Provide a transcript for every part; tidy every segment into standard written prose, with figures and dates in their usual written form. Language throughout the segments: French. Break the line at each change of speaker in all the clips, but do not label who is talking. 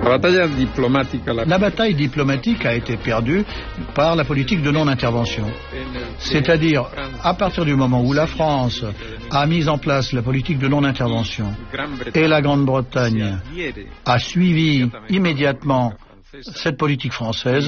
La bataille diplomatique a été perdue par la politique de non-intervention. C'est-à-dire, à partir du moment où la France a mis en place la politique de non-intervention et la Grande-Bretagne a suivi immédiatement cette politique française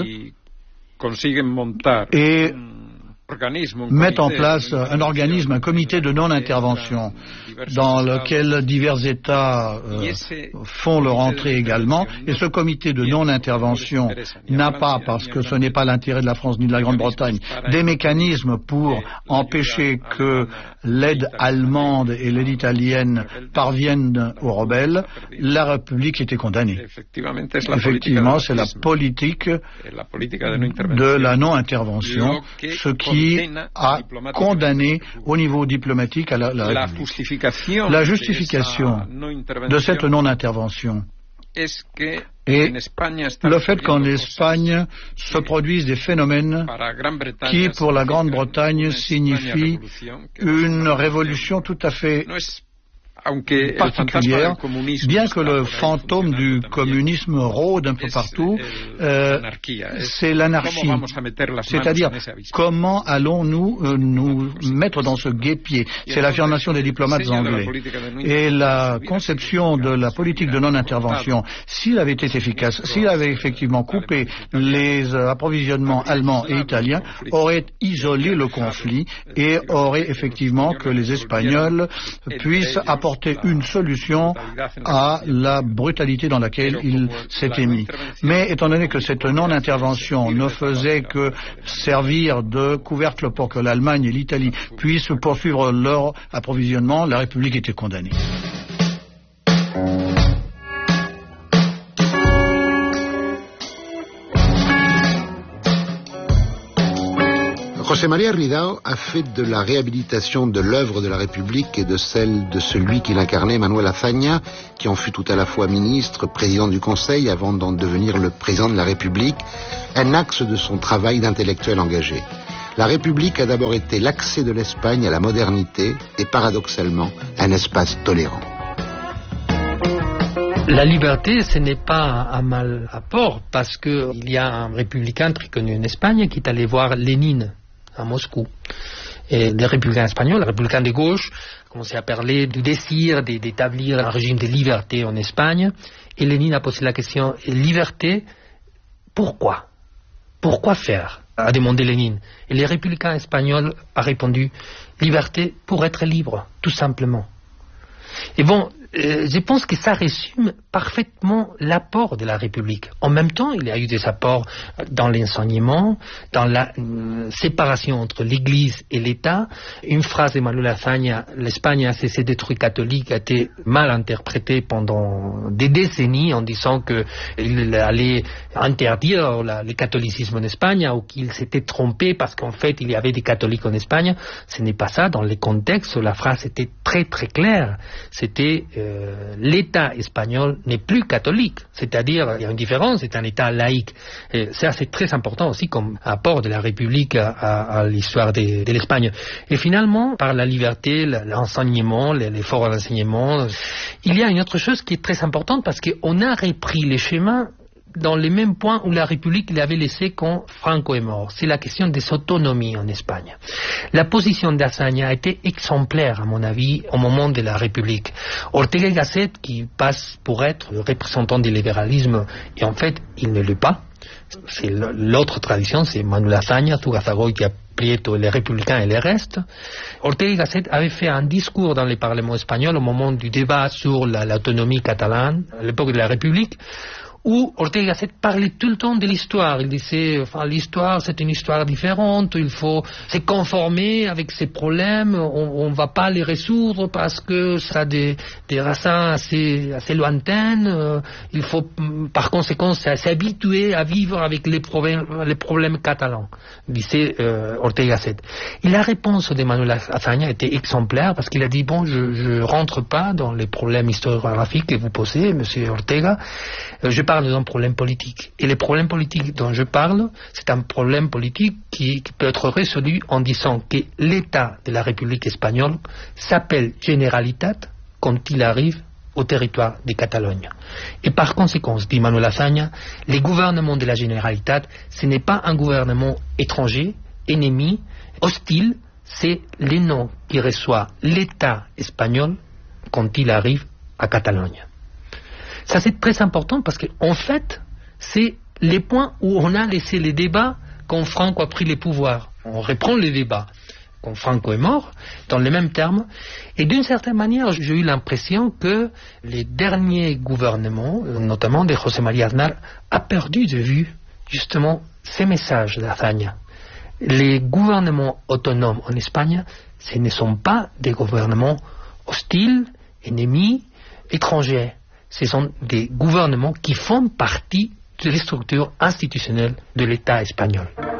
et mettent en place un organisme, un comité de non-intervention dans lequel divers États font leur entrée également. Et ce comité de non-intervention n'a pas, parce que ce n'est pas l'intérêt de la France ni de la Grande-Bretagne, des mécanismes pour empêcher que l'aide allemande et l'aide italienne parviennent aux rebelles. La République était condamnée. Effectivement, c'est la politique de la non-intervention, ce qui a condamné au niveau diplomatique à la République. La justification de cette non-intervention et le fait qu'en Espagne se produisent des phénomènes qui, pour la Grande-Bretagne, signifient une révolution tout à fait particulière, bien que le fantôme du communisme rôde un peu partout, c'est l'anarchie. C'est-à-dire, comment allons-nous nous mettre dans ce guêpier? C'est l'affirmation des diplomates anglais. Et la conception de la politique de non-intervention, s'il avait été efficace, s'il avait effectivement coupé les approvisionnements allemands et italiens, aurait isolé le conflit et aurait effectivement que les Espagnols puissent apporter une solution à la brutalité dans laquelle il s'était mis. Mais étant donné que cette non-intervention ne faisait que servir de couvercle pour que l'Allemagne et l'Italie puissent poursuivre leur approvisionnement, la République était condamnée.
José María Ridao a fait de la réhabilitation de l'œuvre de la République et de celle de celui qui l'incarnait, Manuel Azaña, qui en fut tout à la fois ministre, président du Conseil, avant d'en devenir le président de la République, un axe de son travail d'intellectuel engagé. La République a d'abord été l'accès de l'Espagne à la modernité et, paradoxalement, un espace tolérant.
La liberté, ce n'est pas un mal à port, parce qu'il y a un républicain très connu en Espagne qui est allé voir Lénine à Moscou. Et les républicains espagnols, les républicains de gauche, commençaient à parler du désir d'établir un régime de liberté en Espagne. Et Lénine a posé la question, liberté, pourquoi? Pourquoi faire? A demandé Lénine. Et les républicains espagnols ont répondu, liberté pour être libre, tout simplement. Et bon, je pense que ça résume parfaitement l'apport de la République. En même temps, il y a eu des apports dans l'enseignement, dans la séparation entre l'Église et l'État. Une phrase de Manuel Azaña, l'Espagne a cessé d'être catholique, a été mal interprétée pendant des décennies en disant qu'il allait interdire le catholicisme en Espagne ou qu'il s'était trompé parce qu'en fait il y avait des catholiques en Espagne. Ce n'est pas ça. Dans les contextes, la phrase était très très claire. C'était l'État espagnol n'est plus catholique, c'est-à-dire il y a une différence, c'est un État laïque. Et ça c'est très important aussi comme apport de la République à l'histoire de l'Espagne. Et finalement, par la liberté, l'enseignement, l'effort d'enseignement, il y a une autre chose qui est très importante parce qu'on a repris les schémas dans les mêmes points où la République l'avait laissé quand Franco est mort. C'est la question des autonomies en Espagne. La position d'Azaña a été exemplaire, à mon avis, au moment de la République. Ortega y Gasset, qui passe pour être le représentant du libéralisme, et en fait, il ne l'est pas. C'est l'autre tradition, c'est Manuel Azaña, Zugazagoitia, Prieto, les républicains et les restes. Ortega y Gasset avait fait un discours dans le Parlement espagnol au moment du débat sur l'autonomie catalane, à l'époque de la République, où Ortega y Gasset parlait tout le temps de l'histoire. Il disait, l'histoire c'est une histoire différente, il faut se conformer avec ces problèmes, on ne va pas les résoudre parce que ça a des racines assez lointaines, il faut par conséquent s'habituer à vivre avec les problèmes catalans, disait Ortega y Gasset. Et la réponse de Manuel Azaña était exemplaire parce qu'il a dit, bon, je rentre pas dans les problèmes historiographiques que vous posez, monsieur Ortega, je parle d'un problème politique. Et le problème politique dont je parle, c'est un problème politique qui peut être résolu en disant que l'État de la République espagnole s'appelle Generalitat quand il arrive au territoire de Catalogne. Et par conséquent, dit Manuel Azaña, les gouvernements de la Generalitat, ce n'est pas un gouvernement étranger, ennemi, hostile, c'est les noms qui reçoit l'État espagnol quand il arrive à Catalogne. Ça c'est très important parce qu'en fait, c'est les points où on a laissé les débats quand Franco a pris les pouvoirs. On reprend les débats. Quand Franco est mort, dans les mêmes termes. Et d'une certaine manière, j'ai eu l'impression que les derniers gouvernements, notamment de José María Aznar, a perdu de vue justement ces messages d'Azaña. Les gouvernements autonomes en Espagne, ce ne sont pas des gouvernements hostiles, ennemis, étrangers. Ce sont des gouvernements qui font partie des structures institutionnelles de l'État espagnol.